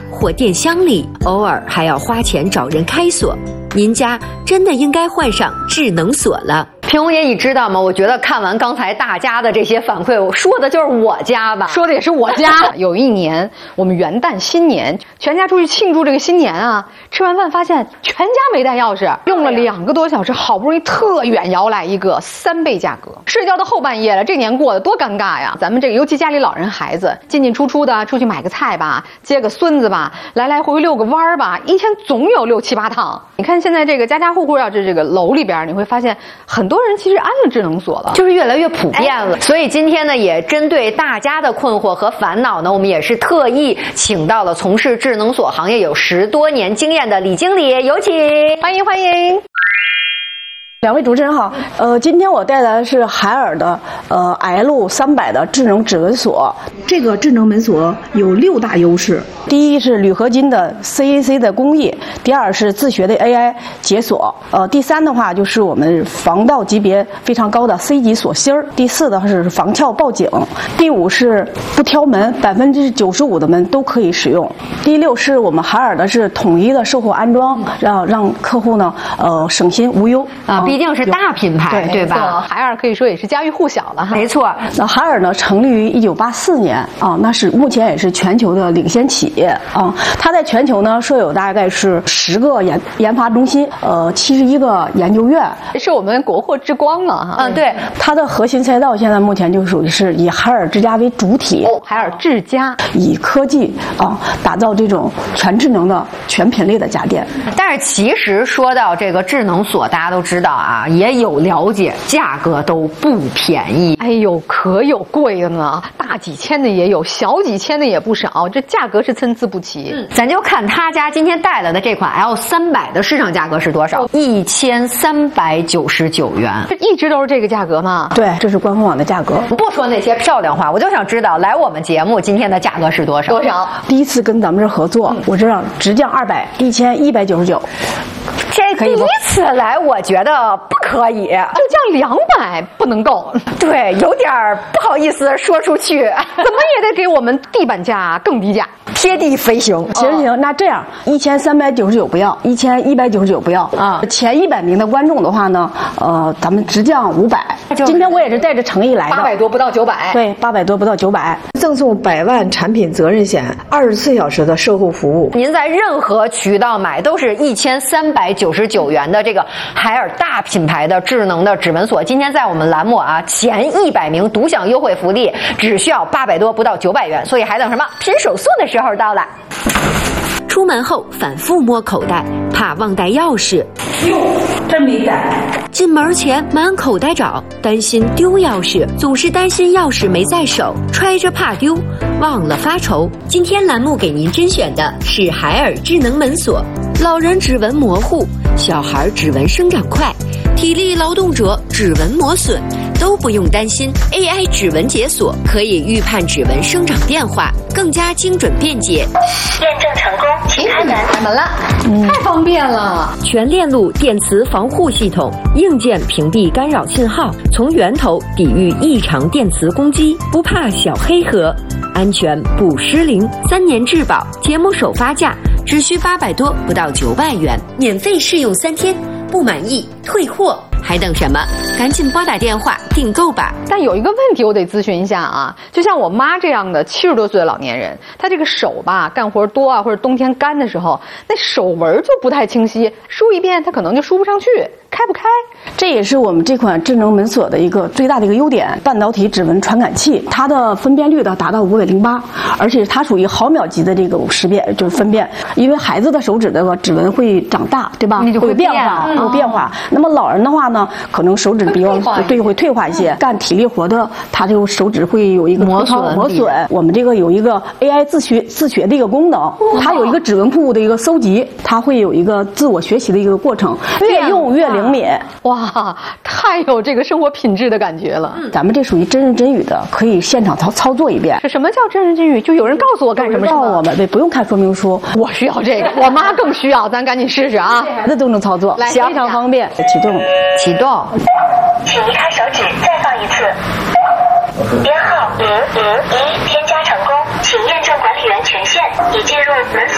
或电箱里，偶尔还要花钱找人开锁。您家真的应该换上智能锁了。 平红爷，你知道吗？我觉得看完刚才大家的这些反馈，我说的就是我家吧，说的也是我家。有一年我们元旦新年，全家出去庆祝这个新年啊，吃完饭发现全家没带钥匙，用了2个多小时，好不容易特远摇来一个3倍价格，睡觉到后半夜了，这年过得多尴尬呀！咱们这个尤其家里老人孩子进进出出的，出去买个菜吧，接个孙子吧，来来回回遛个弯儿吧，一天总有6、7、8趟。你看现在这个家家户户要是这个楼里边，你会发现很多人其实安了智能锁了， 就是越来越普遍了。所以今天呢，也针对大家的困惑和烦恼呢，我们也是特意请到了从事智能锁行业有10多年经验的李经理，有请， 欢迎欢迎。 2位主持人好，今天我带来的是海尔的L300的智能指纹锁。这个智能门锁有6大优势：第一是铝合金的 CAC 的工艺，第二是自学的 AI 解锁，第三的话就是我们防盗级别非常高的 C 级锁芯儿，第四的话是防撬报警，第5是不挑门，95%的门都可以使用，第6是我们海尔的是统一的售后安装，让客户呢省心无忧啊。毕竟是大品牌，对吧？ 海尔可以说也是家喻户晓了哈。 没错。 那海尔呢，成立于1984年啊，那是目前也是全球的领先企业啊。它在全球呢设有大概是10个研发中心，71个研究院， 是我们国货之光啊哈。 对。它的核心赛道现在目前就属于是以海尔之家为主体， 海尔之家以科技打造这种全智能的全品类的家电。 但是其实说到这个智能锁，大家都知道啊，也有了解，价格都不便宜。 哎呦，可有贵的呢，大几千的也有，小几千的也不少，这价格是参差不齐。 咱就看他家今天带来的这款 L300的市场价格是多少？1399元。 这一直都是这个价格吗？ 对，这是官方网的价格。 不说那些漂亮话，我就想知道来我们节目今天的价格是多少？ 多少？ 第一次跟咱们这合作，我知道直降200，1199。 这第一次来，我觉得不可以， 就降200不能够。 对，有点不好意思说出去， 怎么也得给我们地板价更低价， 贴地飞行。 行，那这样1399不要，1199不要啊。前100名的观众的话呢，咱们直降500。今天我也是带着诚意来的 ，800多不到900。 对，800多不到900， 赠送100万产品责任险，24小时的售后服务。 您在任何渠道买都是1399元的这个海尔大品牌的智能的指纹锁。今天在我们栏目啊，前100名独享优惠福利，只需要800多不到900元，所以还等什么？拼手速的时候到了。出门后反复摸口袋，怕忘带钥匙。 哟，真没带。 进门前满口袋找，担心丢钥匙，总是担心钥匙没在手，揣着怕丢，忘了发愁。今天栏目给您甄选的是海尔智能门锁，老人指纹模糊，小孩指纹生长快，体力劳动者指纹磨损，都不用担心。AI 指纹解锁可以预判指纹生长变化，更加精准便捷。 验证成功，请开门。 开门了，太方便了！ 全链路电磁防护系统，硬件屏蔽干扰信号，从源头抵御异常电磁攻击，不怕小黑盒，安全不失灵，3年质保。节目首发价只需800多不到900元，免费试用3天，不满意退货。还等什么？赶紧拨打电话订购吧。 但有一个问题我得咨询一下啊，就像我妈这样的70多岁的老年人，她这个手吧干活多啊，或者冬天干的时候，那手纹就不太清晰，梳一遍她可能就梳不上去，开不开。 这也是我们这款智能门锁的一个最大的一个优点，半导体指纹传感器，它的分辨率呢达到508，而且它属于毫秒级的这个识别，就是分辨。因为孩子的手指的指纹会长大，对吧？会有变化，有变化。那么老人的话呢，可能手指比较会退化一些，干体力活的，他这个手指会有一个磨损。我们这个有一个 AI 自学的一个功能，它有一个指纹库的一个搜集，它会有一个自我学习的一个过程，越用越灵敏。 哇，太有这个生活品质的感觉了。 咱们这属于真人真语的，可以现场操作一遍。 什么叫真人真语？就有人告诉我干什么？ 告诉我们，对，不用看说明书。 我需要这个，我妈更需要，咱赶紧试试啊！ 孩子都能操作，非常方便。启动。 请移开手指，再放一次。编号001，添加成功，请验证管理员权限，已进入门锁。